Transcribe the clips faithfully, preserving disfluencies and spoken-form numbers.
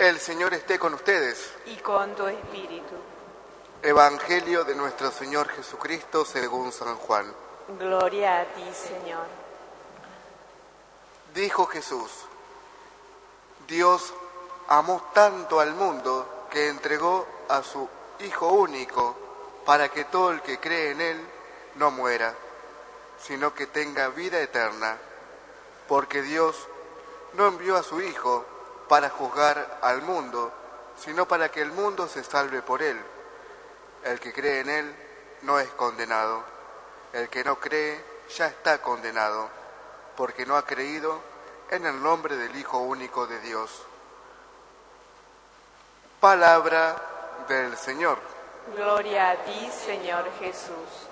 El Señor esté con ustedes. Y con tu espíritu. Evangelio de nuestro Señor Jesucristo según San Juan. Gloria a ti, Señor. Dijo Jesús: Dios amó tanto al mundo que entregó a su Hijo único para que todo el que cree en Él no muera, sino que tenga vida eterna. Porque Dios no envió a su Hijo para juzgar al mundo, sino para que el mundo se salve por Él. El que cree en Él no es condenado. El que no cree ya está condenado, porque no ha creído en el nombre del Hijo único de Dios. Palabra del Señor. Gloria a ti, Señor Jesús.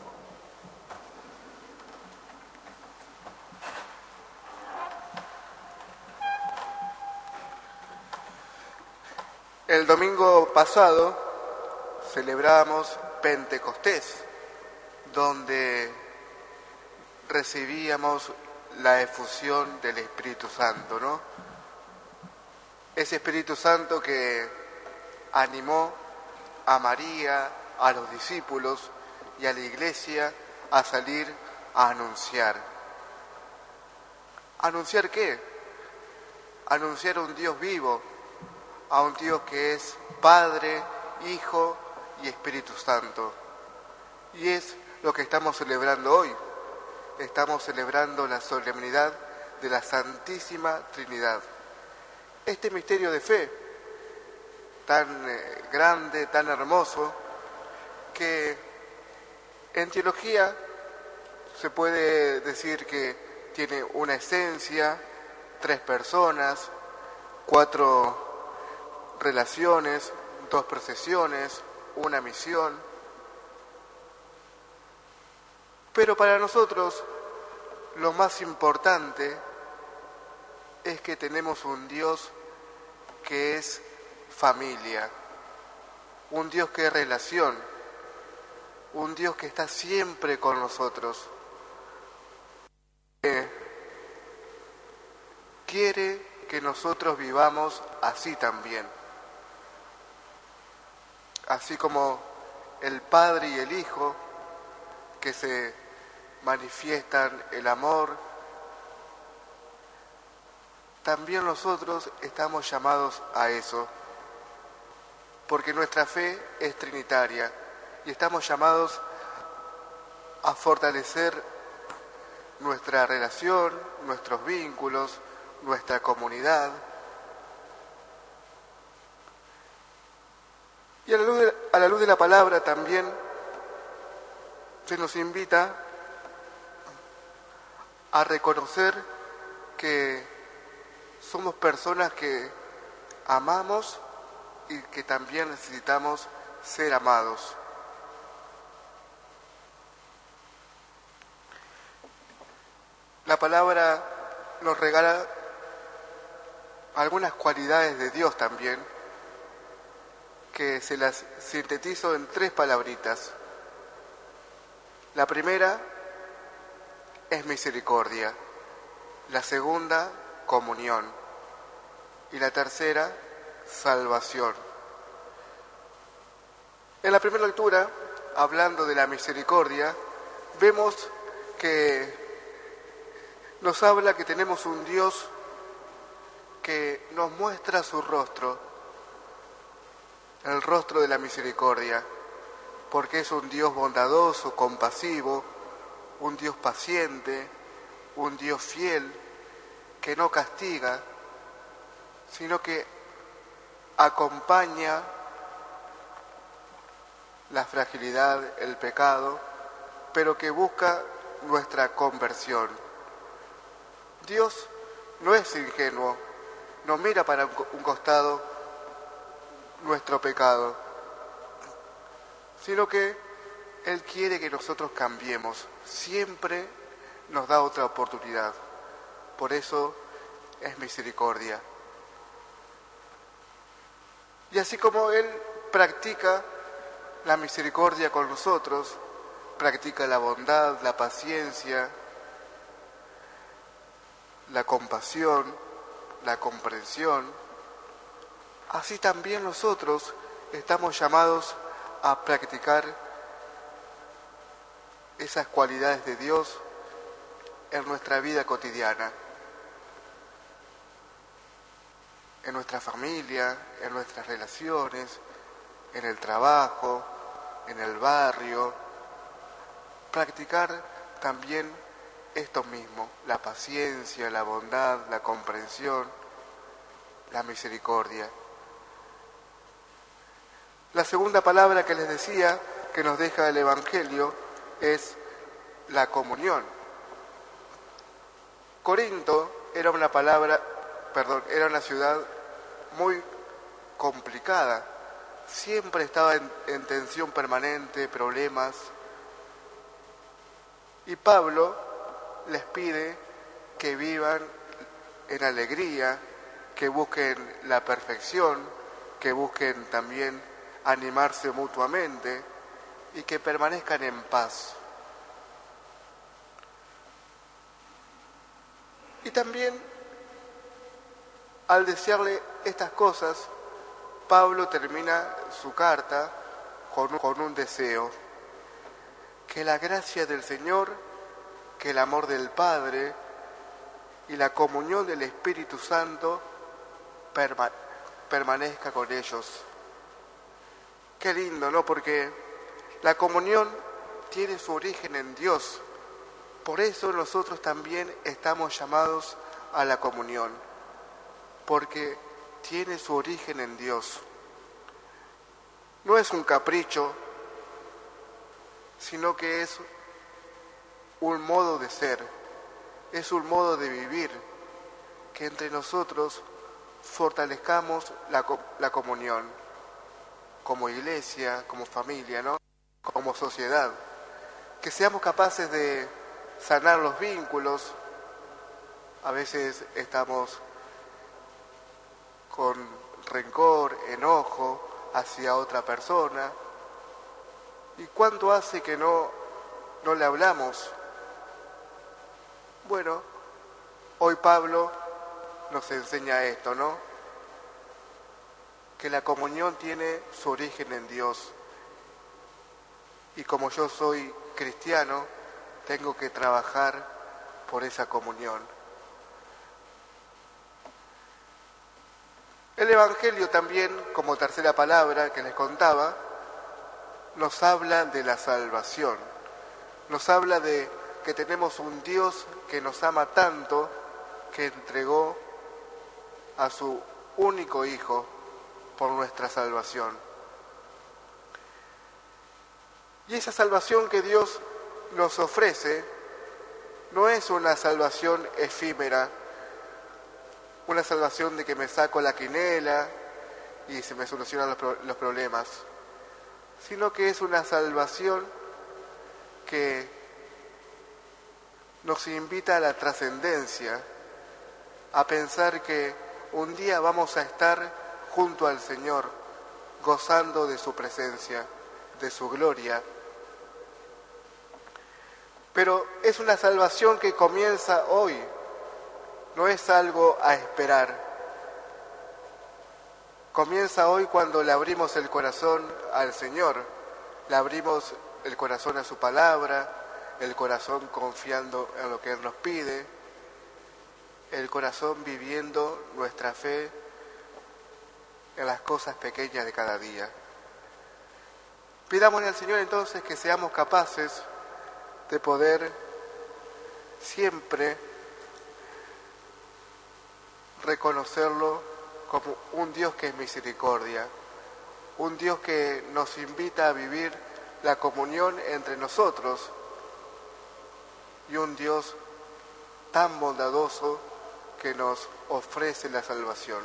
El domingo pasado celebramos Pentecostés, donde recibíamos la efusión del Espíritu Santo, ¿no? Ese Espíritu Santo que animó a María, a los discípulos y a la Iglesia a salir a anunciar. ¿Anunciar qué? Anunciar a un Dios vivo, a un Dios que es Padre, Hijo y Espíritu Santo. Y es lo que estamos celebrando hoy. Estamos celebrando la solemnidad de la Santísima Trinidad. Este misterio de fe, tan eh, grande, tan hermoso, que en teología se puede decir que tiene una esencia, tres personas, cuatro relaciones, dos procesiones, una misión. Pero para nosotros lo más importante es que tenemos un Dios que es familia, un Dios que es relación, un Dios que está siempre con nosotros. Que quiere que nosotros vivamos así también. Así como el Padre y el Hijo, que se manifiestan el amor, también nosotros estamos llamados a eso, porque nuestra fe es trinitaria y estamos llamados a fortalecer nuestra relación, nuestros vínculos, nuestra comunidad. Y a la luz de, a la luz de la palabra también se nos invita a reconocer que somos personas que amamos y que también necesitamos ser amados. La palabra nos regala algunas cualidades de Dios también, que se las sintetizo en tres palabritas. La primera es misericordia, la segunda, comunión, y la tercera, salvación. En la primera lectura, hablando de la misericordia, vemos que nos habla que tenemos un Dios que nos muestra su rostro, el rostro de la misericordia, porque es un Dios bondadoso, compasivo, un Dios paciente, un Dios fiel, que no castiga, sino que acompaña la fragilidad, el pecado, pero que busca nuestra conversión. Dios no es ingenuo, no mira para un costado nuestro pecado, sino que Él quiere que nosotros cambiemos, siempre nos da otra oportunidad, por eso es misericordia. Y así como Él practica la misericordia con nosotros, practica la bondad, la paciencia, la compasión, la comprensión, así también nosotros estamos llamados a practicar esas cualidades de Dios en nuestra vida cotidiana, en nuestra familia, en nuestras relaciones, en el trabajo, en el barrio. Practicar también esto mismo, la paciencia, la bondad, la comprensión, la misericordia. La segunda palabra que les decía que nos deja el Evangelio es la comunión. Corinto era una palabra, perdón, era una ciudad muy complicada. Siempre estaba en, en tensión permanente, problemas. Y Pablo les pide que vivan en alegría, que busquen la perfección, que busquen también animarse mutuamente y que permanezcan en paz. Y también, al desearle estas cosas, Pablo termina su carta con un, con un deseo: que la gracia del Señor, que el amor del Padre y la comunión del Espíritu Santo perma- permanezca con ellos. Qué lindo, ¿no? Porque la comunión tiene su origen en Dios. Por eso nosotros también estamos llamados a la comunión, porque tiene su origen en Dios. No es un capricho, sino que es un modo de ser, es un modo de vivir, que entre nosotros fortalezcamos la, la comunión, como iglesia, como familia, ¿no? Como sociedad, que seamos capaces de sanar los vínculos. A veces estamos con rencor, enojo hacia otra persona. ¿Y cuánto hace que no, no le hablamos? Bueno, hoy Pablo nos enseña esto, ¿no? Que la comunión tiene su origen en Dios. Y como yo soy cristiano, tengo que trabajar por esa comunión. El Evangelio también, como tercera palabra que les contaba, nos habla de la salvación. Nos habla de que tenemos un Dios que nos ama tanto que entregó a su único Hijo por nuestra salvación. Y esa salvación que Dios nos ofrece no es una salvación efímera, una salvación de que me saco la quinela y se me solucionan los, pro- los problemas, sino que es una salvación que nos invita a la trascendencia, a pensar que un día vamos a estar junto al Señor, gozando de su presencia, de su gloria. Pero es una salvación que comienza hoy, no es algo a esperar. Comienza hoy cuando le abrimos el corazón al Señor, le abrimos el corazón a su palabra, el corazón confiando en lo que Él nos pide, el corazón viviendo nuestra fe en las cosas pequeñas de cada día. Pidámosle al Señor entonces que seamos capaces de poder siempre reconocerlo como un Dios que es misericordia, un Dios que nos invita a vivir la comunión entre nosotros y un Dios tan bondadoso que nos ofrece la salvación.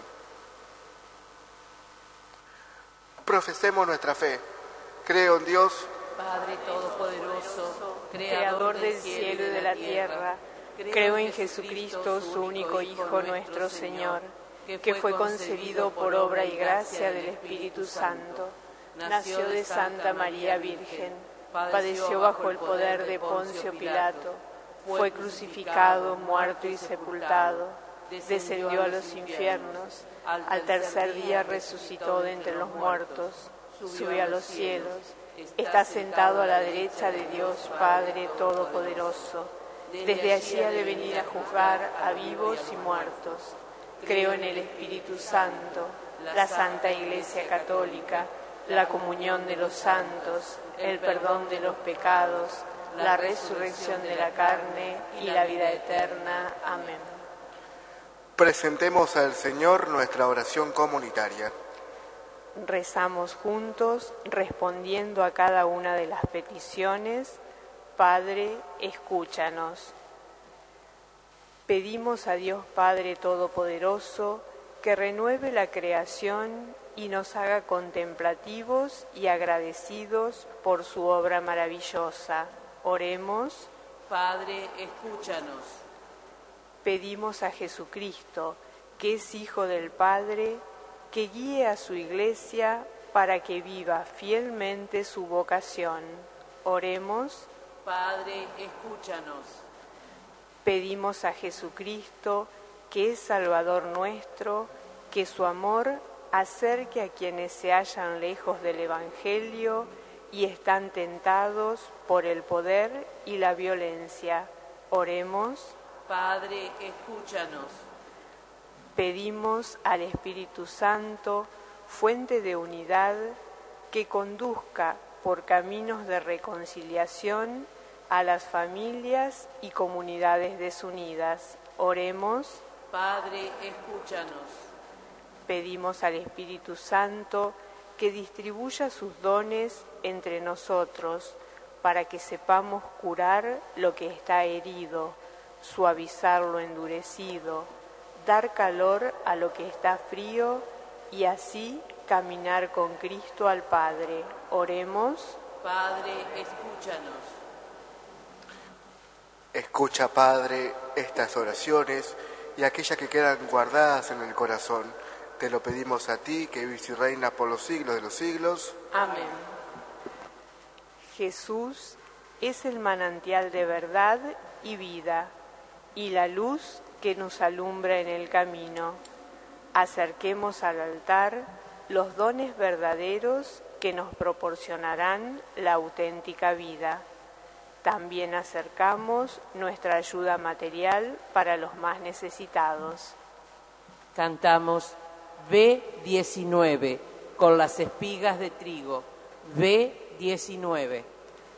Profesemos nuestra fe. Creo en Dios, Padre Todopoderoso, Creador del cielo y de la tierra. Creo en Jesucristo, su único Hijo, nuestro Señor, que fue concebido por obra y gracia del Espíritu Santo. Nació de Santa María Virgen, padeció bajo el poder de Poncio Pilato, fue crucificado, muerto y sepultado. descendió a los infiernos, al tercer día resucitó de entre los muertos, subió a los cielos, está sentado a la derecha de Dios Padre Todopoderoso. Desde allí ha de venir a juzgar a vivos y muertos. Creo en el Espíritu Santo, la Santa Iglesia Católica, la comunión de los santos, el perdón de los pecados, la resurrección de la carne y la vida eterna. Amén. Presentemos al Señor nuestra oración comunitaria. Rezamos juntos, respondiendo a cada una de las peticiones. Padre, escúchanos. Pedimos a Dios Padre Todopoderoso que renueve la creación y nos haga contemplativos y agradecidos por su obra maravillosa. Oremos. Padre, escúchanos. Pedimos a Jesucristo, que es Hijo del Padre, que guíe a su Iglesia para que viva fielmente su vocación. Oremos. Padre, escúchanos. Pedimos a Jesucristo, que es Salvador nuestro, que su amor acerque a quienes se hallan lejos del Evangelio y están tentados por el poder y la violencia. Oremos. Padre, escúchanos. Pedimos al Espíritu Santo, fuente de unidad, que conduzca por caminos de reconciliación a las familias y comunidades desunidas. Oremos. Padre, escúchanos. Pedimos al Espíritu Santo que distribuya sus dones entre nosotros para que sepamos curar lo que está herido, suavizar lo endurecido, dar calor a lo que está frío y así caminar con Cristo al Padre. Oremos. Padre, escúchanos. Escucha, Padre, estas oraciones y aquellas que quedan guardadas en el corazón. Te lo pedimos a ti, que vives y reinas por los siglos de los siglos. Amén. Jesús es el manantial de verdad y vida, y la luz que nos alumbra en el camino. Acerquemos al altar los dones verdaderos que nos proporcionarán la auténtica vida. También acercamos nuestra ayuda material para los más necesitados. Cantamos B diecinueve con las espigas de trigo. B diecinueve.